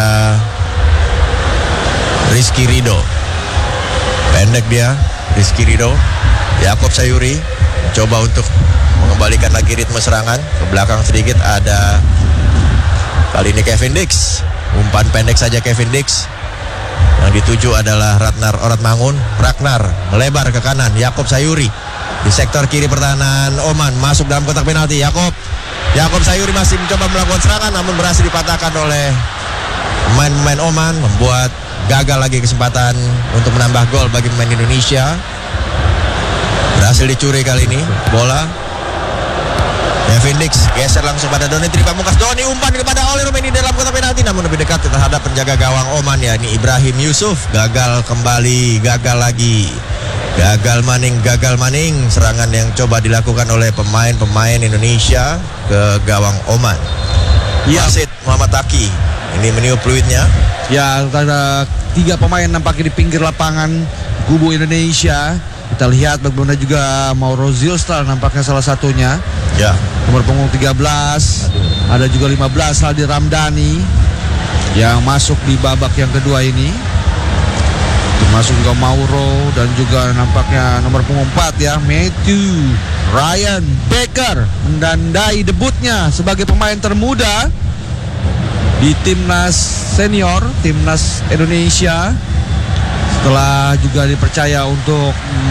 Rizky Ridho. Pendek dia, Rizky Ridho. Yakob Sayuri coba untuk mengembalikan lagi ritme serangan. Ke belakang sedikit ada kali ini Kevin Dix. Umpan pendek saja Kevin Dix. Yang dituju adalah Ratnar Oratmangun. Ragnar melebar ke kanan. Yakob Sayuri di sektor kiri pertahanan Oman masuk dalam kotak penalti. Yakob Sayuri masih mencoba melakukan serangan, namun berhasil dipatahkan oleh pemain Oman, membuat gagal lagi kesempatan untuk menambah gol bagi pemain Indonesia. Berhasil dicuri kali ini bola. Kevin Dix geser langsung pada Doni Tripamungkas. Doni umpan kepada Ole Romeni dalam kotak penalti, namun lebih dekat terhadap penjaga gawang Oman yakni Ibrahim Yusuf. Gagal kembali, gagal lagi. Gagal maning serangan yang coba dilakukan oleh pemain Indonesia ke gawang Oman. Wasit Muhammad Taki ini meniup fluidnya. Ya, ada 3 pemain nampaknya di pinggir lapangan kubu Indonesia. Kita lihat bagaimana juga Mauro Zilstra nampaknya salah satunya. Ya. Nomor punggung 13. Ada juga 15 Aldi Ramdhani yang masuk di babak yang kedua ini. Termasuk juga Mauro dan juga nampaknya nomor punggung 4 ya, Matthew Ryan Baker mendandai debutnya sebagai pemain termuda di timnas senior, timnas Indonesia, setelah juga dipercaya untuk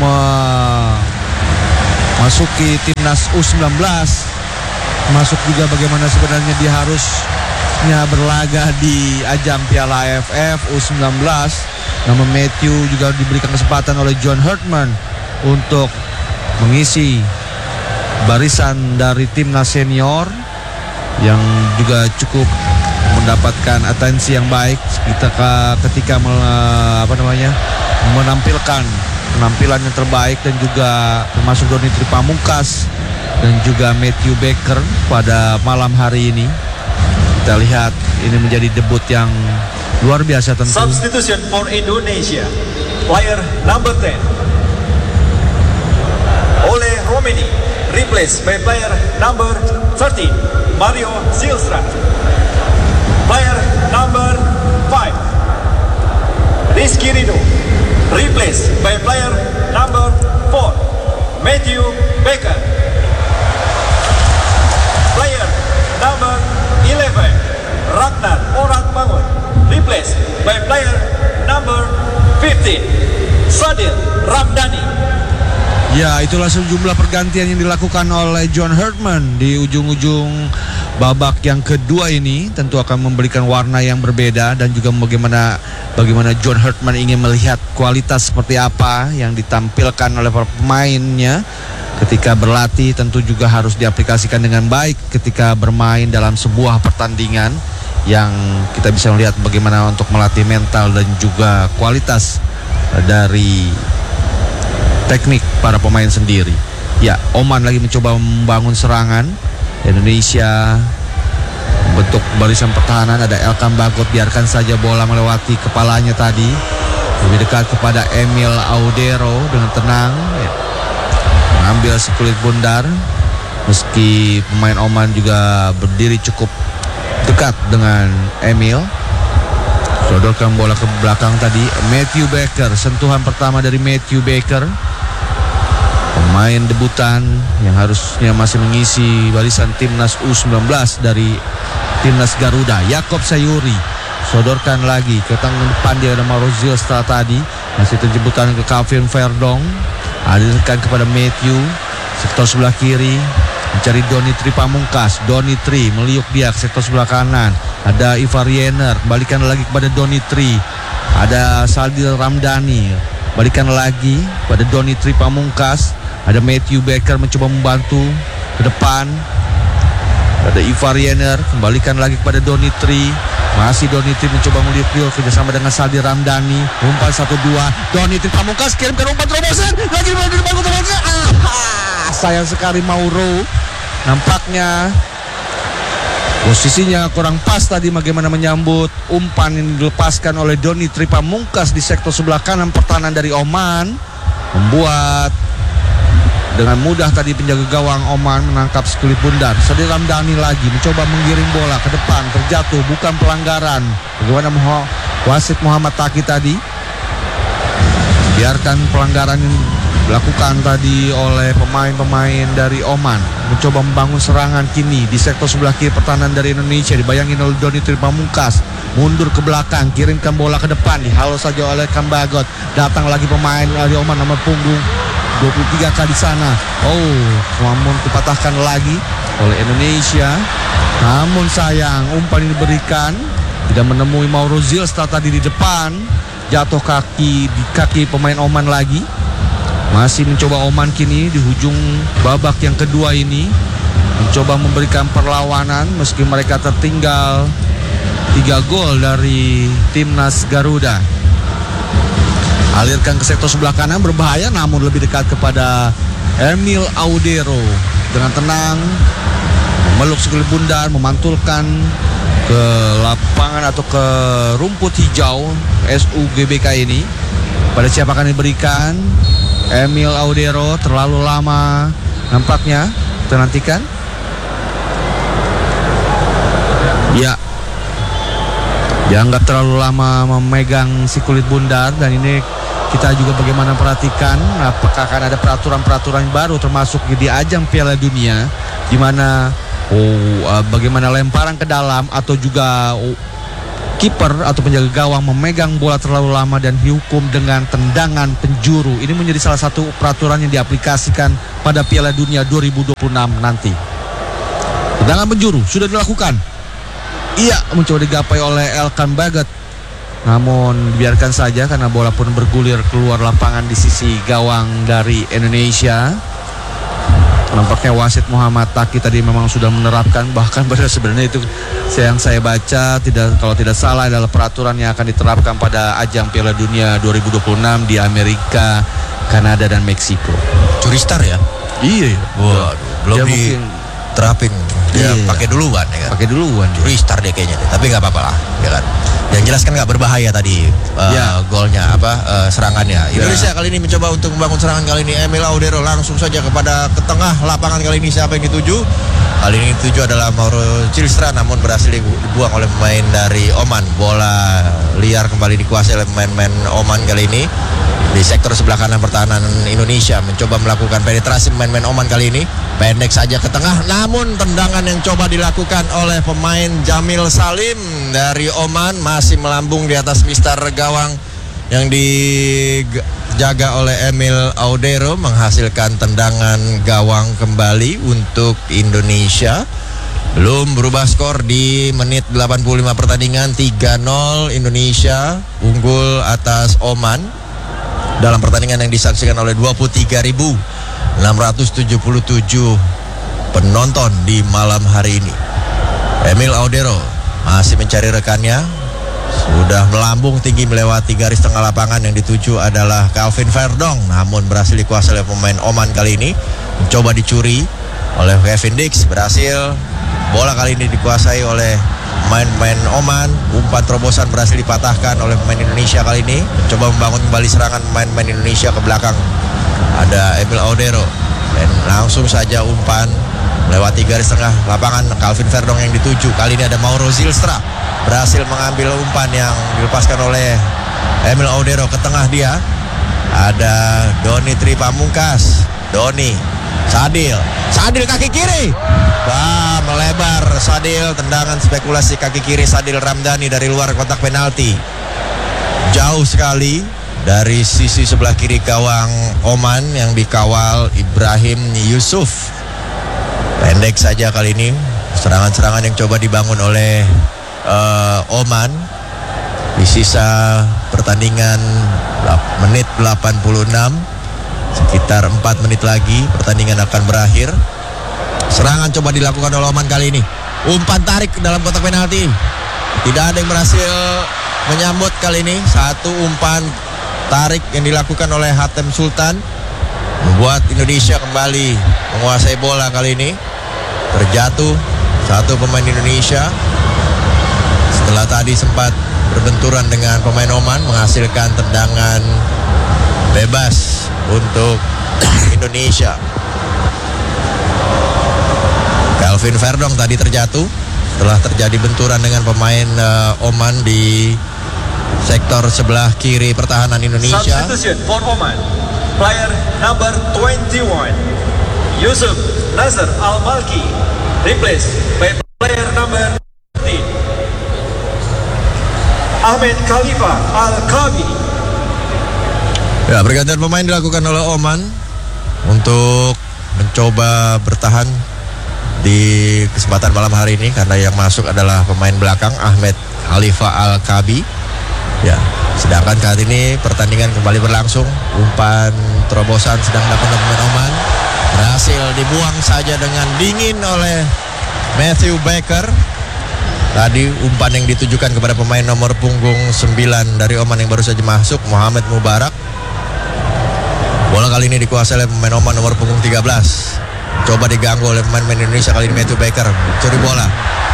memasuki timnas U19. Masuk juga bagaimana sebenarnya dia harusnya berlaga di ajang Piala AFF U19. Nama Matthew juga diberikan kesempatan oleh John Hurtman untuk mengisi barisan dari timnas senior yang juga cukup mendapatkan atensi yang baik ketika menampilkan penampilan yang terbaik, dan juga termasuk Doni Tripamungkas dan juga Matthew Baker pada malam hari ini. Kita lihat ini menjadi debut yang luar biasa tentu. Substitution for Indonesia, player number 10 Ole Romeni, replaced by player number 13 Mario Zilstra. Player number 5 Rizky Ridho, replaced by player number 4 Matthew Baker. Player number 11 Ragnar Oratmangun, replaced by player number 15 Sadil Ramdhani. Ya, itulah sejumlah pergantian yang dilakukan oleh John Hurtman di ujung-ujung babak yang kedua ini. Tentu akan memberikan warna yang berbeda, dan juga bagaimana John Hurtman ingin melihat kualitas seperti apa yang ditampilkan oleh para pemainnya ketika berlatih. Tentu juga harus diaplikasikan dengan baik ketika bermain dalam sebuah pertandingan, yang kita bisa melihat bagaimana untuk melatih mental dan juga kualitas dari teknik para pemain sendiri. Ya, Oman lagi mencoba membangun serangan. Indonesia Bentuk barisan pertahanan ada Elkan Bagot, biarkan saja bola melewati kepalanya tadi. Lebih dekat kepada Emil Audero dengan tenang ya. Mengambil si kulit bundar. Meski pemain Oman juga berdiri cukup dekat dengan Emil. Sodorkan bola ke belakang tadi. Matthew Baker, sentuhan pertama dari Matthew Baker, pemain debutan yang harusnya masih mengisi barisan timnas U19 dari timnas Garuda. Yakob Sayuri sodorkan lagi ke tangan depan, dia ada Marozil setelah tadi. Masih terjemputan ke Calvin Verdong. Alirkan kepada Matthew, sektor sebelah kiri mencari Donitri Pamungkas. Donitri meliuk dia ke sektor sebelah kanan. Ada Ivar Yener, balikan lagi kepada Donitri. Ada Saldil Ramdhani, balikan lagi pada Donitri Pamungkas. Ada Matthew Baker mencoba membantu ke depan. Ada Ivar Yener, kembalikan lagi kepada Donitri. Masih Donitri mencoba meliuk-liuk kerjasama dengan Saldil Ramdhani. Umpan 1-2, Donitri Pamungkas kirimkan umpan terobosan. Lagi di depan terobosan. Sayang sekali Mauro. Nampaknya posisinya kurang pas tadi bagaimana menyambut umpan yang dilepaskan oleh Donitri Pamungkas di sektor sebelah kanan pertahanan dari Oman. Membuat dengan mudah tadi penjaga gawang Oman menangkap sekulit bundar. Saldil Ramdhani lagi mencoba menggiring bola ke depan, terjatuh, bukan pelanggaran. Bagaimana wasit Muhammad Taki tadi biarkan pelanggaran yang dilakukan tadi oleh pemain-pemain dari Oman. Mencoba membangun serangan kini di sektor sebelah kiri pertahanan dari Indonesia. Dibayangin oleh Donitri Pamungkas. Mundur ke belakang, kirimkan bola ke depan, dihalau saja oleh Kambagot. Datang lagi pemain dari Oman nomor punggung 23 di sana. Namun dipatahkan lagi oleh Indonesia. Namun sayang, umpan ini diberikan tidak menemui Maurozil setelah tadi di depan. Jatuh kaki di kaki pemain Oman lagi. Masih mencoba Oman kini di hujung babak yang kedua ini, mencoba memberikan perlawanan meski mereka tertinggal 3 gol dari timnas Garuda. Alirkan ke sektor sebelah kanan, berbahaya namun lebih dekat kepada Emil Audero. Dengan tenang memeluk sekulit bundar, memantulkan ke lapangan atau ke rumput hijau SUGBK ini. Pada siapa akan diberikan? Emil Audero, terlalu lama nampaknya. Kita nantikan. Ya, dianggap terlalu lama memegang si kulit bundar. Dan ini kita juga bagaimana perhatikan apakah akan ada peraturan-peraturan baru termasuk di ajang Piala Dunia, di mana bagaimana lemparan ke dalam atau juga kiper atau penjaga gawang memegang bola terlalu lama dan dihukum dengan tendangan penjuru. Ini menjadi salah satu peraturan yang diaplikasikan pada Piala Dunia 2026 nanti. Tendangan penjuru sudah dilakukan. Ia mencoba digapai oleh Elkan Bagot, namun biarkan saja karena bola pun bergulir keluar lapangan di sisi gawang dari Indonesia. Nampaknya wasit Muhammad Taki tadi memang sudah menerapkan, bahkan pada sebenarnya itu yang saya baca kalau tidak salah adalah peraturan yang akan diterapkan pada ajang Piala Dunia 2026 di Amerika, Kanada dan Meksiko. Curi star ya? Iya. Waduh, belum dia mungkin terapin. Dia pakai duluan ya kan? Pakai duluan dia. Curi star dia kayaknya, tapi nggak apa-apa lah, ya kan? Yang jelas kan nggak berbahaya tadi golnya serangannya. Indonesia kali ini mencoba untuk membangun serangan kali ini. Emil Audero langsung saja ke tengah lapangan kali ini. Siapa yang dituju? Kali ini dituju adalah Mauro Cilstra, namun berhasil dibuang oleh pemain dari Oman. Bola liar kembali dikuasai oleh pemain Oman kali ini. Di sektor sebelah kanan pertahanan Indonesia mencoba melakukan penetrasi pemain Oman kali ini. Pendek saja ke tengah, namun tendangan yang coba dilakukan oleh pemain Jamil Salim dari Oman masih melambung di atas mister gawang yang dijaga oleh Emil Audero, menghasilkan tendangan gawang kembali untuk Indonesia. Belum berubah skor di menit 85 pertandingan. 3-0 Indonesia unggul atas Oman dalam pertandingan yang disaksikan oleh 23.677 penonton di malam hari ini. Emil Audero masih mencari rekannya, sudah melambung tinggi melewati garis tengah lapangan. Yang dituju adalah Calvin Verdong, namun berhasil dikuasai oleh pemain Oman kali ini. Mencoba dicuri oleh Kevin Dix, berhasil Bola kali ini dikuasai oleh pemain Oman. Umpan terobosan berhasil dipatahkan oleh pemain Indonesia kali ini. Mencoba membangun kembali serangan pemain Indonesia ke belakang. Ada Emil Audero. Dan langsung saja umpan melewati garis tengah lapangan. Calvin Verdong yang dituju. Kali ini ada Mauro Zylstra. Berhasil mengambil umpan yang dilepaskan oleh Emil Audero ke tengah dia. Ada Doni Tri Pamungkas. Doni, Sadil kaki kiri. Wah, melebar Sadil, tendangan spekulasi kaki kiri Sadil Ramdhani dari luar kotak penalti. Jauh sekali dari sisi sebelah kiri gawang Oman yang dikawal Ibrahim Yusuf. Pendek saja kali ini serangan-serangan yang coba dibangun oleh Oman. Di sisa pertandingan menit 86, sekitar 4 menit lagi pertandingan akan berakhir. Serangan coba dilakukan oleh Oman kali ini. Umpan tarik ke dalam kotak penalti. Tidak ada yang berhasil menyambut kali ini. Satu umpan tarik yang dilakukan oleh Hatem Sultan membuat Indonesia kembali menguasai bola kali ini. Terjatuh satu pemain Indonesia setelah tadi sempat berbenturan dengan pemain Oman, menghasilkan tendangan bebas untuk Indonesia. Calvin Verdong tadi terjatuh setelah terjadi benturan dengan pemain Oman di sektor sebelah kiri pertahanan Indonesia. Substitution for Oman. Player number 21, Yusuf Nasr Al-Malki, replaced by player number 13, Ahmed Khalifa Al-Kabi. Ya, pergantian pemain dilakukan oleh Oman untuk mencoba bertahan di kesempatan malam hari ini, karena yang masuk adalah pemain belakang Ahmed Khalifa Al-Kabi. Ya, sedangkan saat ini pertandingan kembali berlangsung. Umpan terobosan sedang dilakukan oleh pemain Oman, berhasil dibuang saja dengan dingin oleh Matthew Baker. Tadi umpan yang ditujukan kepada pemain nomor punggung 9 dari Oman yang baru saja masuk, Muhammad Mubarak. Bola kali ini dikuasai oleh pemain Oman nomor punggung 13. Coba diganggu oleh pemain Indonesia kali ini, Matthew Baker curi bola.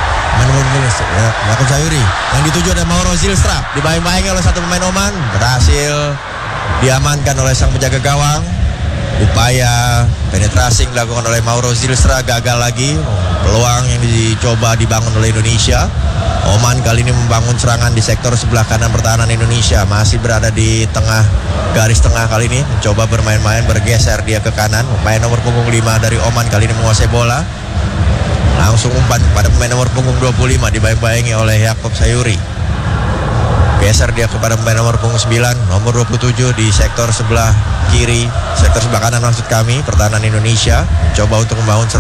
Yakub Sayuri yang dituju ada Mauro Zylstra, dibayang-bayangi oleh satu pemain Oman, berhasil diamankan oleh sang penjaga gawang. Upaya penetrasi dilakukan oleh Mauro Zylstra gagal lagi. Peluang yang dicoba dibangun oleh Indonesia. Oman kali ini membangun serangan di sektor sebelah kanan pertahanan Indonesia, masih berada di tengah garis tengah kali ini, mencoba bermain-main, bergeser dia ke kanan. Pemain nomor punggung 5 dari Oman kali ini menguasai bola. Langsung umpan pada pemain nomor punggung 25, dibayang-bayangi oleh Yakub Sayuri. Geser dia kepada pemain nomor punggung 9, nomor 27 di sektor sebelah kiri, sektor sebelah kanan maksud kami, pertahanan Indonesia. Coba untuk membangun